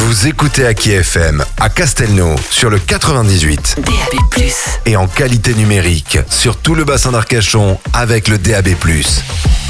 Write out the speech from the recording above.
Vous écoutez Aki FM à Castelnau sur le 98 DAB+. et en qualité numérique sur tout le bassin d'Arcachon avec le DAB+.